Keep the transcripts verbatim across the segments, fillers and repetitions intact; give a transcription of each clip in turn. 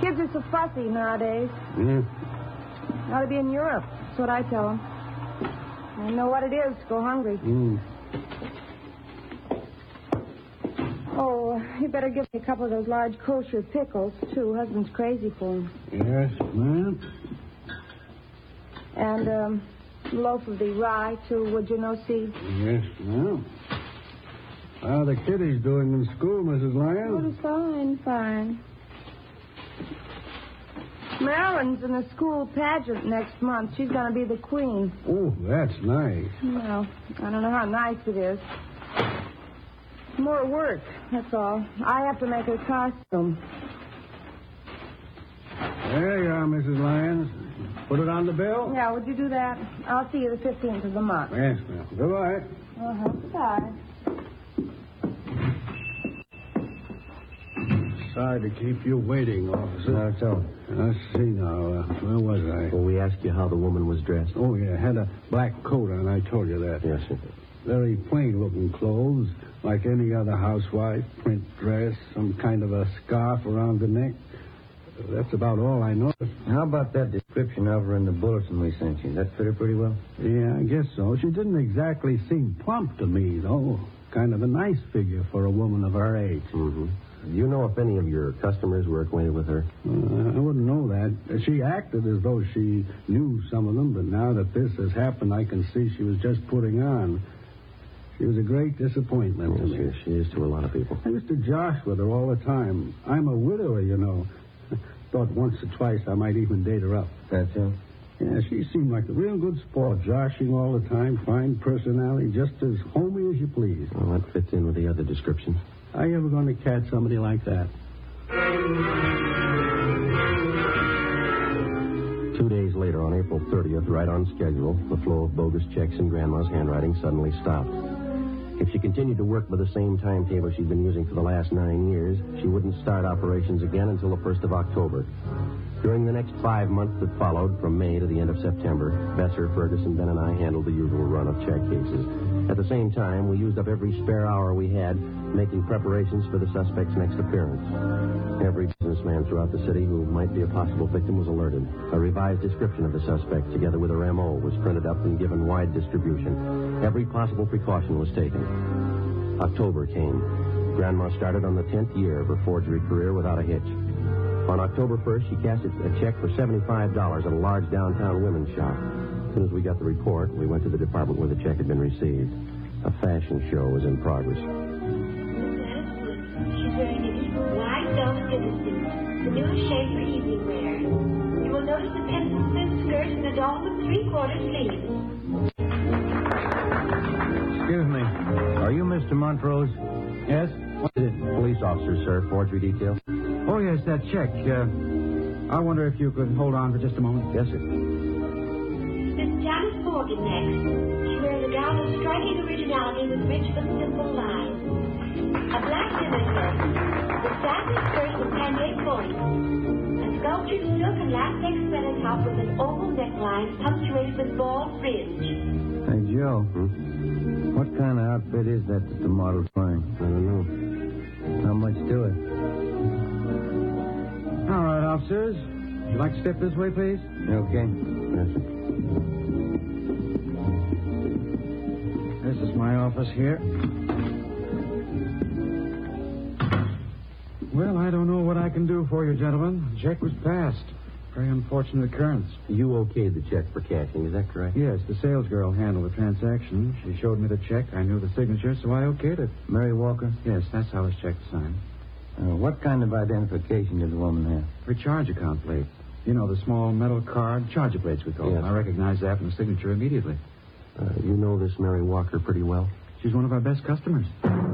Kids are so fussy nowadays. Yeah. Ought to be in Europe. That's what I tell them. I know what it is to go hungry. Mm. Oh, you better give me a couple of those large kosher pickles, too. Husband's crazy for them. Yes, ma'am. And um, a loaf of the rye, too, would you, no seed? Yes, ma'am. How are the kiddies doing in school, Missus Lyons? Oh, fine, fine. Marilyn's in the school pageant next month. She's going to be the queen. Oh, that's nice. Well, I don't know how nice it is. More work, that's all. I have to make her costume. There you are, Missus Lyons. Put it on the bill? Yeah, would you do that? I'll see you the fifteenth of the month. Yes, ma'am. Goodbye. Uh-huh. Goodbye. Sorry to keep you waiting, officer. No, it's all. Let's see now. Uh, where was I? Well, we asked you how the woman was dressed. Oh, yeah. Had a black coat on. I told you that. Yes, sir. Very plain-looking clothes, like any other housewife. Print dress, some kind of a scarf around the neck. That's about all I noticed. How about that description of her in the bulletin we sent you? That fit her pretty well? Yeah, I guess so. She didn't exactly seem plump to me, though. Kind of a nice figure for a woman of her age. Mm-hmm. Do you know if any of your customers were acquainted with her? Uh, I wouldn't know that. She acted as though she knew some of them, but now that this has happened, I can see she was just putting on. She was a great disappointment Yes, to me. yes, she is to a lot of people. I used to josh with her all the time. I'm a widower, you know. Thought once or twice I might even date her up. That's it? Yeah, she seemed like a real good sport, joshing all the time, fine personality, just as homey as you please. Well, that fits in with the other descriptions. Are you ever going to catch somebody like that? Two days later, on April thirtieth, right on schedule, the flow of bogus checks in Grandma's handwriting suddenly stopped. If she continued to work by the same timetable she'd been using for the last nine years, she wouldn't start operations again until the first of October. During the next five months that followed, from May to the end of September, Besser, Ferguson, Ben, and I handled the usual run of check cases. At the same time, we used up every spare hour we had making preparations for the suspect's next appearance. Every businessman throughout the city who might be a possible victim was alerted. A revised description of the suspect, together with her M O, was printed up and given wide distribution. Every possible precaution was taken. October came. Grandma started on the tenth year of her forgery career without a hitch. On October first, she cashed a check for seventy-five dollars at a large downtown women's shop. As soon as we got the report, we went to the department where the check had been received. A fashion show was in progress. She's wearing a wide velvet citizen, the newest shade for evening wear. You will notice the pencil thin skirt and the dolphin three-quarter sleeves. Excuse me. Are you Mister Montrose? Yes? What is it? Police officer, sir. Forgery detail. Oh, yes, that check. Uh, I wonder if you could hold on for just a moment. Yes, sir. Miss Janice Morgan next. She wears a gown of striking originality with rich but simple lines. A black dinner dress, the satin skirt with pagne points, a sculptured silk and latex sweater top with an oval neckline punctuated with ball fringe. Hey, Joe. Hmm? What kind of outfit is that that the model's wearing? I don't know. How much to it? All right, officers. Would you like to step this way, please? Okay. Yes, sir. This is my office here. Well, I don't know what I can do for you, gentlemen. The check was passed. Very unfortunate occurrence. You okayed the check for cashing, is that correct? Yes, the sales girl handled the transaction. She showed me the check. I knew the signature, so I okayed it. Mary Walker? Yes, that's how this check was signed. Uh, what kind of identification did the woman have? Her charge account plate. You know, the small metal card, charger plates we call Yes. them. I recognized that from the signature immediately. Uh, you know this Mary Walker pretty well? She's one of our best customers.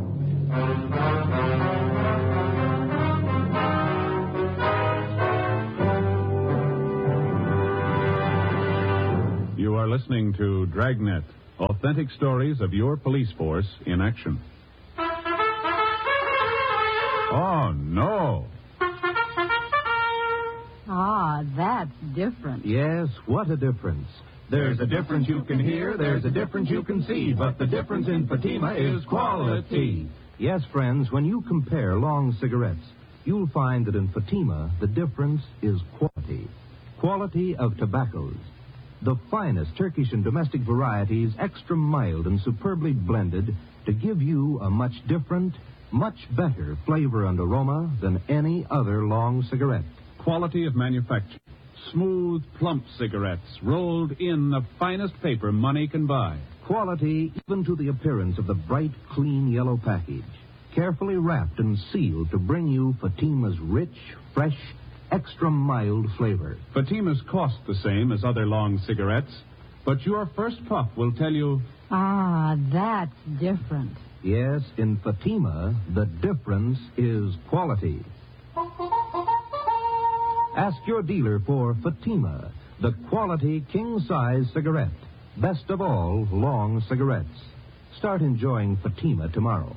You are listening to Dragnet, authentic stories of your police force in action. Oh, no. Ah, that's different. Yes, what a difference. There's a difference you can hear, there's a difference you can see, but the difference in Fatima is quality. Yes, friends, when you compare long cigarettes, you'll find that in Fatima, the difference is quality. Quality of tobaccos. The finest Turkish and domestic varieties, extra mild and superbly blended to give you a much different, much better flavor and aroma than any other long cigarette. Quality of manufacture. Smooth, plump cigarettes rolled in the finest paper money can buy. Quality even to the appearance of the bright, clean yellow package. Carefully wrapped and sealed to bring you Fatima's rich, fresh, extra mild flavor. Fatimas cost the same as other long cigarettes, but your first puff will tell you... Ah, that's different. Yes, in Fatima, the difference is quality. Ask your dealer for Fatima, the quality king-size cigarette. Best of all, long cigarettes. Start enjoying Fatima tomorrow.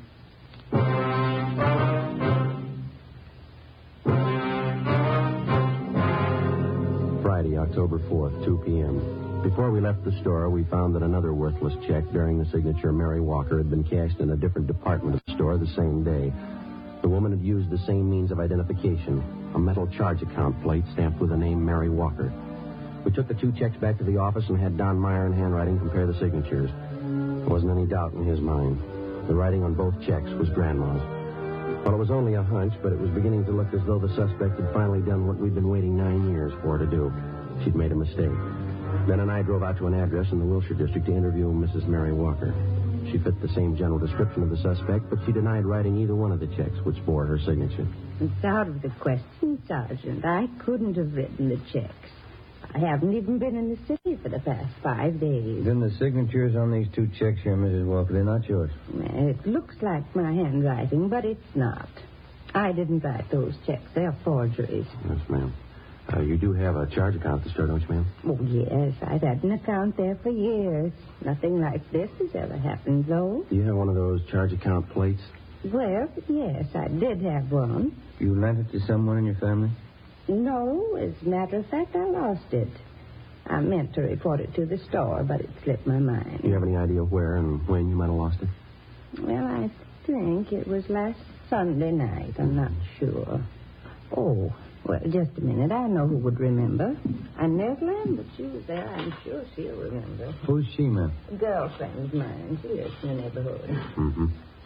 Friday, October fourth, two p.m. Before we left the store, we found that another worthless check bearing the signature Mary Walker had been cashed in a different department of the store the same day. The woman had used the same means of identification, a metal charge account plate stamped with the name Mary Walker. We took the two checks back to the office and had Don Meyer in handwriting compare the signatures. There wasn't any doubt in his mind. The writing on both checks was Grandma's. Well, it was only a hunch, but it was beginning to look as though the suspect had finally done what we'd been waiting nine years for to do. She'd made a mistake. Ben and I drove out to an address in the Wilshire district to interview Missus Mary Walker. She fit the same general description of the suspect, but she denied writing either one of the checks which bore her signature. It's out of the question, Sergeant. I couldn't have written the checks. I haven't even been in the city for the past five days. Then the signatures on these two checks here, Missus Walker, they're not yours. It looks like my handwriting, but it's not. I didn't write those checks. They're forgeries. Yes, ma'am. Uh, you do have a charge account at the store, don't you, ma'am? Oh, yes. I've had an account there for years. Nothing like this has ever happened, though. Do you have one of those charge account plates? Well, yes, I did have one. You lent it to someone in your family? No, as a matter of fact, I lost it. I meant to report it to the store, but it slipped my mind. Do you have any idea where and when you might have lost it? Well, I think it was last Sunday night. I'm not sure. Oh, well, just a minute. I know who would remember. Inez Lambert, she was there. I'm sure she'll remember. Who's she, ma'am? A girlfriend of mine. She lives in the neighborhood. Mm-hmm.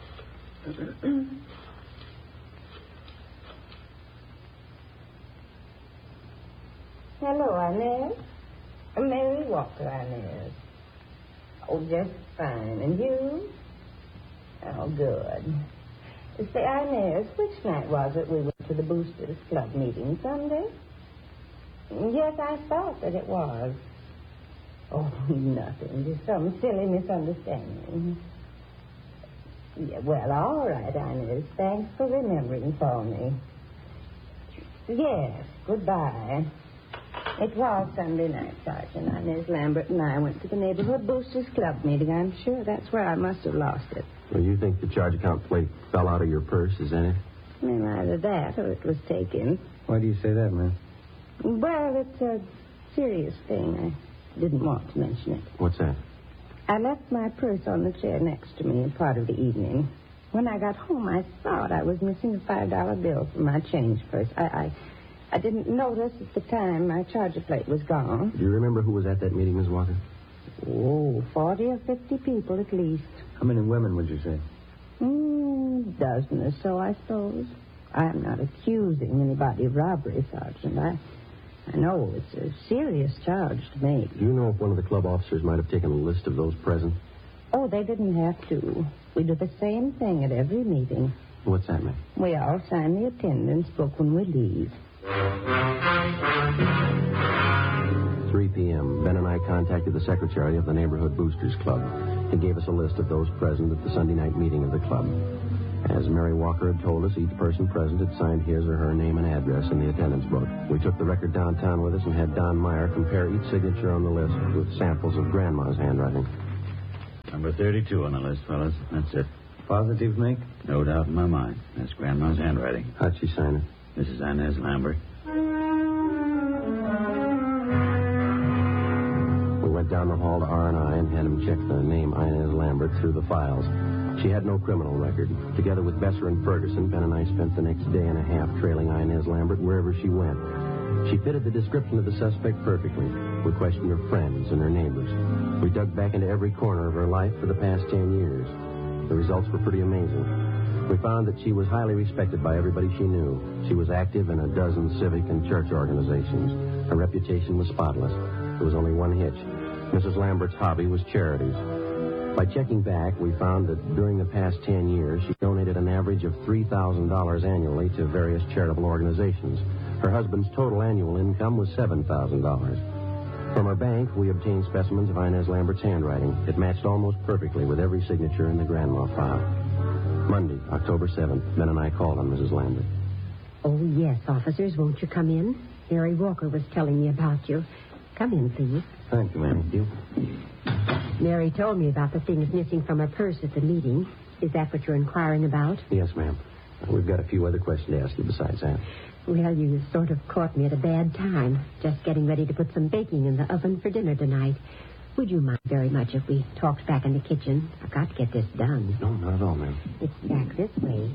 Hello, Inez. Mary Walker, Inez. Oh, just fine. And you? Oh, good. Say, Inez, which night was it we went to the Boosters Club meeting? Sunday? Yes, I thought that it was. Oh, nothing. Just some silly misunderstanding. Yeah, well, all right, Inez. Thanks for remembering for me. Yes, goodbye. It was Sunday night, Sergeant. Inez Lambert and I went to the neighborhood Boosters Club meeting. I'm sure that's where I must have lost it. Well, you think the charge account plate fell out of your purse, is that it? Well, either that or it was taken. Why do you say that, ma'am? Well, it's a serious thing. I didn't want to mention it. What's that? I left my purse on the chair next to me part of the evening. When I got home, I thought I was missing a five dollar bill from my change purse. I, I, I didn't notice at the time my charger plate was gone. Do you remember who was at that meeting, Miss Walker? Oh, forty or fifty people at least. How many women would you say? Mm, a dozen or so, I suppose. I'm not accusing anybody of robbery, Sergeant. I, I know it's a serious charge to make. Do you know if one of the club officers might have taken a list of those present? Oh, they didn't have to. We do the same thing at every meeting. What's that, ma'am? We all sign the attendance book when we leave. three p.m., Ben and I contacted the secretary of the Neighborhood Boosters Club. He gave us a list of those present at the Sunday night meeting of the club. As Mary Walker had told us, each person present had signed his or her name and address in the attendance book. We took the record downtown with us and had Don Meyer compare each signature on the list with samples of Grandma's handwriting. Number thirty-two on the list, fellas. That's it. Positive, Mike? No doubt in my mind. That's Grandma's handwriting. How'd she sign it? Missus Inez Lambert. We went down the hall to R and I and had him check the name Inez Lambert through the files. She had no criminal record. Together with Besser and Ferguson, Ben and I spent the next day and a half trailing Inez Lambert wherever she went. She fitted the description of the suspect perfectly. We questioned her friends and her neighbors. We dug back into every corner of her life for the past ten years. The results were pretty amazing. We found that she was highly respected by everybody she knew. She was active in a dozen civic and church organizations. Her reputation was spotless. There was only one hitch. Missus Lambert's hobby was charities. By checking back, we found that during the past ten years, she donated an average of three thousand dollars annually to various charitable organizations. Her husband's total annual income was seven thousand dollars. From her bank, we obtained specimens of Inez Lambert's handwriting. It matched almost perfectly with every signature in the grandma file. Monday, October seventh, Ben and I called on Missus Lambert. Oh, yes, officers. Won't you come in? Mary Walker was telling me about you. Come in, please. Thank you, ma'am. Thank you. Mary told me about the things missing from her purse at the meeting. Is that what you're inquiring about? Yes, ma'am. We've got a few other questions to ask you besides that. Well, you sort of caught me at a bad time. Just getting ready to put some baking in the oven for dinner tonight. Would you mind very much if we talked back in the kitchen? I've got to get this done. No, not at all, ma'am. It's back this way.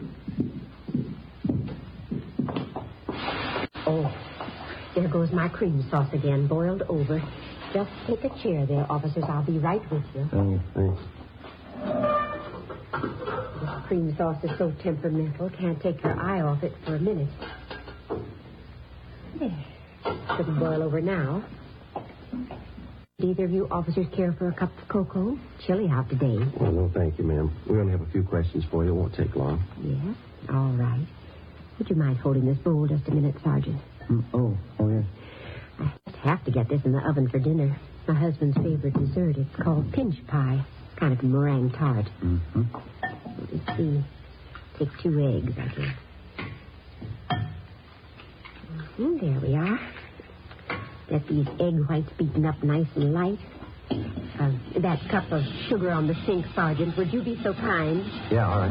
Oh, there goes my cream sauce again, boiled over. Just take a chair there, officers. I'll be right with you. Thanks. Thanks. This cream sauce is so temperamental, can't take your eye off it for a minute. There. Shouldn't boil over now. Do either of you officers care for a cup of cocoa? Chilly out today. Well, no, thank you, ma'am. We only have a few questions for you. It won't take long. Yes? All right. Would you mind holding this bowl just a minute, Sergeant? Mm, oh, oh, yes. I just have to get this in the oven for dinner. My husband's favorite dessert. It's called pinch pie. Kind of a meringue tart. Mm-hmm. Let's see. Take two eggs, I guess. Mm-hmm, there we are. Get these egg whites beaten up nice and light. Uh, that cup of sugar on the sink, Sergeant. Would you be so kind? Yeah, all right.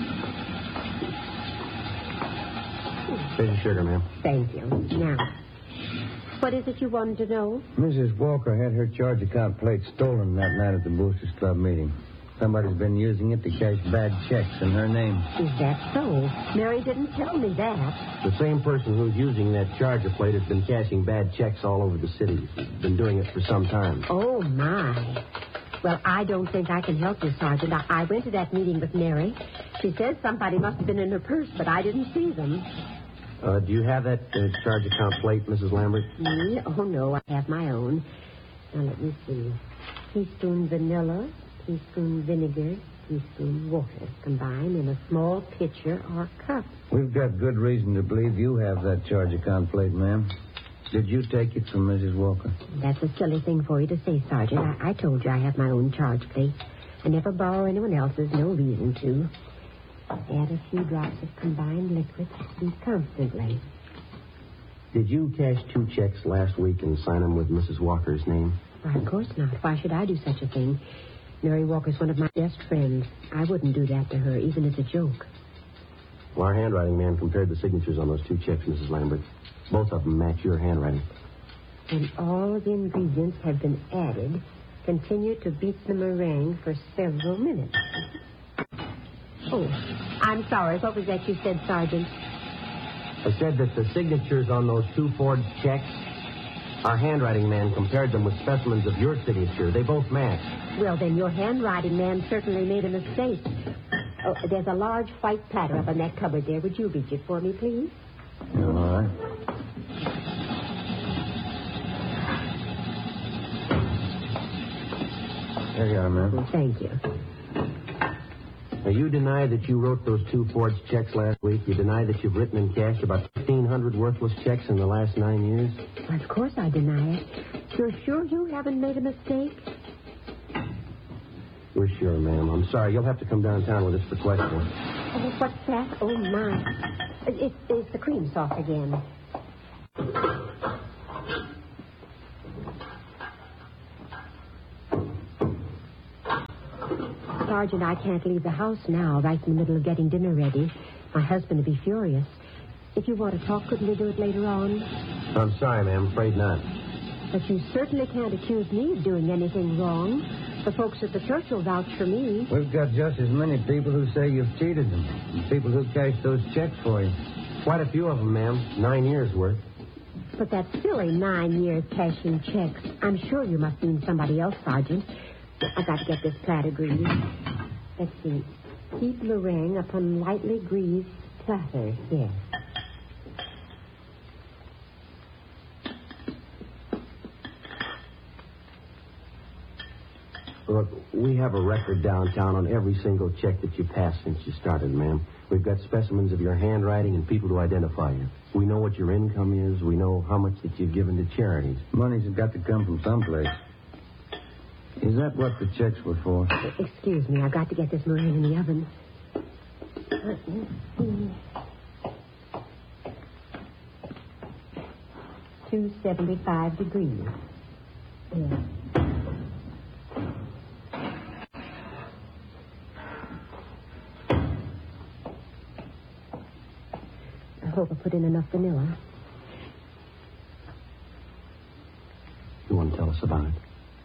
Here's your sugar, ma'am. Thank you. Now, what is it you wanted to know? Missus Walker had her charge account plate stolen that night at the Boosters Club meeting. Somebody's been using it to cash bad checks in her name. Is that so? Mary didn't tell me that. The same person who's using that charger plate has been cashing bad checks all over the city. He's been doing it for some time. Oh, my. Well, I don't think I can help you, Sergeant. I, I went to that meeting with Mary. She said somebody must have been in her purse, but I didn't see them. Uh, do you have that uh, charge account plate, Missus Lambert? Me? Oh, no, I have my own. Now, let me see. Teaspoon vanilla, teaspoon vinegar, teaspoon water combined in a small pitcher or cup. We've got good reason to believe you have that charge account plate, ma'am. Did you take it from Missus Walker? That's a silly thing for you to say, Sergeant. I, I told you I have my own charge plate. I never borrow anyone else's, no reason to. Add a few drops of combined liquid and constantly. Did you cash two checks last week and sign them with Missus Walker's name? Why, of course not. Why should I do such a thing? Mary Walker's one of my best friends. I wouldn't do that to her, even as a joke. Well, our handwriting man compared the signatures on those two checks, Missus Lambert. Both of them match your handwriting. When all of the ingredients have been added, continue to beat the meringue for several minutes. Oh, I'm sorry. What was that you said, Sergeant? I said that the signatures on those two forged checks, our handwriting man compared them with specimens of your signature. They both match. Well, then your handwriting man certainly made a mistake. Oh, there's a large white platter up in that cupboard there. Would you reach it for me, please? All right. There you are, ma'am. Well, thank you. Now, you deny that you wrote those two forged checks last week. You deny that you've written and cashed about fifteen hundred worthless checks in the last nine years? Well, of course I deny it. You're sure you haven't made a mistake? We're sure, ma'am. I'm sorry. You'll have to come downtown with us for questioning. Oh, what's that? Oh, my. It, it's the cream sauce again. Sergeant, I can't leave the house now, right in the middle of getting dinner ready. My husband would be furious. If you want to talk, couldn't we do it later on? I'm sorry, ma'am. Afraid not. But you certainly can't accuse me of doing anything wrong. The folks at the church will vouch for me. We've got just as many people who say you've cheated them. And people who cash those checks for you. Quite a few of them, ma'am. Nine years' worth. But that's silly, nine years cashing checks. I'm sure you must mean somebody else, Sergeant. I've got to get this platter greased. Let's see. Heat meringue upon lightly greased platter. Yes. Look, we have a record downtown on every single check that you passed since you started, ma'am. We've got specimens of your handwriting and people to identify you. We know what your income is. We know how much that you've given to charities. Money's got to come from someplace. Is that what the checks were for? Excuse me, I've got to get this meringue in the oven. Let me see. two seventy-five degrees. Yeah. I hope I put in enough vanilla. You want to tell us about it?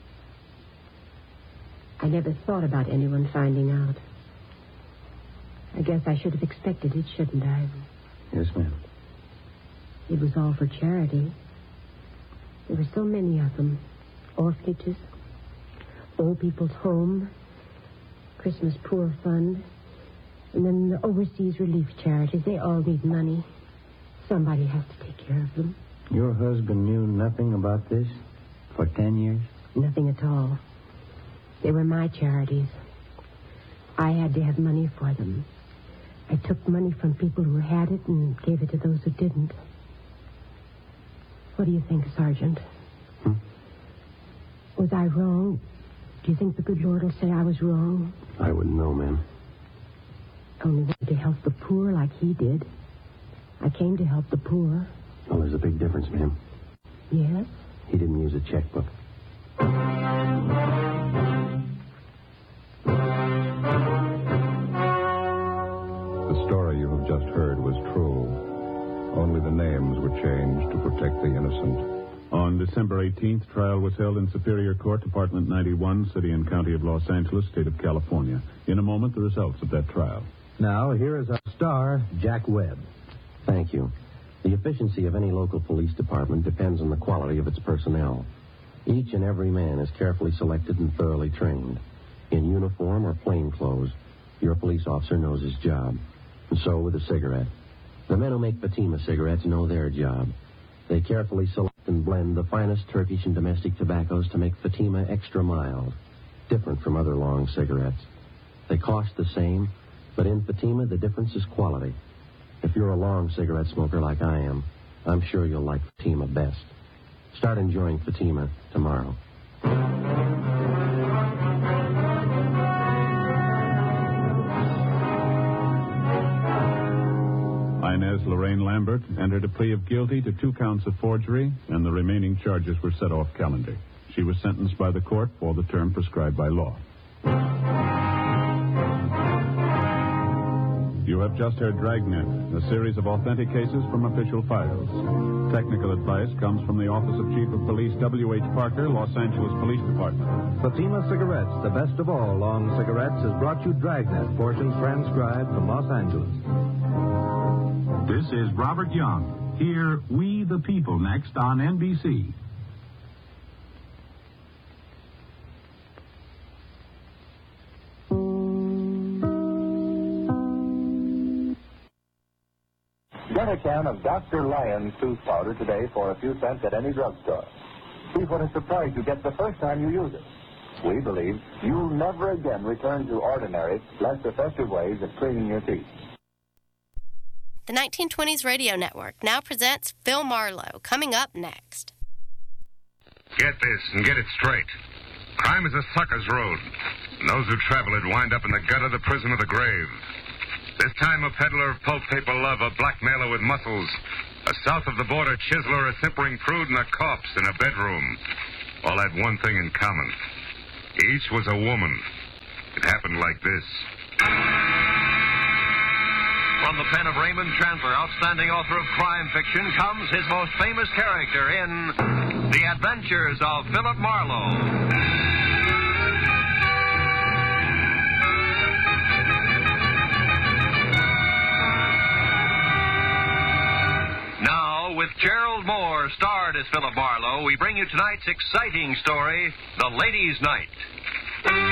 I never thought about anyone finding out. I guess I should have expected it, shouldn't I? Yes, ma'am. It was all for charity. There were so many of them. Orphanages, old people's home, Christmas Poor Fund, and then the overseas relief charities. They all need money. Somebody has to take care of them. Your husband knew nothing about this for ten years? Nothing at all. They were my charities. I had to have money for them. I took money from people who had it and gave it to those who didn't. What do you think, Sergeant? Hmm? Was I wrong? Do you think the good Lord will say I was wrong? I wouldn't know, ma'am. Only wanted to help the poor like he did. I came to help the poor. Well, there's a big difference, ma'am. Yes? He didn't use a checkbook. The story you have just heard was true. Only the names were changed to protect the innocent. On December eighteenth, trial was held in Superior Court, Department ninety-one, City and County of Los Angeles, State of California. In a moment, the results of that trial. Now, here is our star, Jack Webb. Thank you. The efficiency of any local police department depends on the quality of its personnel. Each and every man is carefully selected and thoroughly trained. In uniform or plain clothes, your police officer knows his job. And so with a cigarette. The men who make Fatima cigarettes know their job. They carefully select and blend the finest Turkish and domestic tobaccos to make Fatima extra mild, different from other long cigarettes. They cost the same, but in Fatima, the difference is quality. If you're a long cigarette smoker like I am, I'm sure you'll like Fatima best. Start enjoying Fatima tomorrow. Inez Lorraine Lambert entered a plea of guilty to two counts of forgery, and the remaining charges were set off calendar. She was sentenced by the court for the term prescribed by law. You have just heard Dragnet, a series of authentic cases from official files. Technical advice comes from the Office of Chief of Police W H Parker, Los Angeles Police Department. Fatima Cigarettes, the best of all long cigarettes, has brought you Dragnet, portions transcribed from Los Angeles. This is Robert Young. Hear We the People next on N B C. Get a can of Doctor Lyon's tooth powder today for a few cents at any drugstore. See what a surprise you get the first time you use it. We believe you'll never again return to ordinary, less effective ways of cleaning your teeth. The nineteen twenties Radio Network now presents Phil Marlowe, coming up next. Get this and get it straight. Crime is a sucker's road. And those who travel it wind up in the gutter, the prison, or the grave. This time a peddler of pulp paper love, a blackmailer with muscles, a south-of-the-border chiseler, a simpering prude, and a corpse in a bedroom. All had one thing in common. Each was a woman. It happened like this. From the pen of Raymond Chandler, outstanding author of crime fiction, comes his most famous character in The Adventures of Philip Marlowe. Now, with Gerald Moore starred as Philip Marlowe, we bring you tonight's exciting story, The Ladies' Night.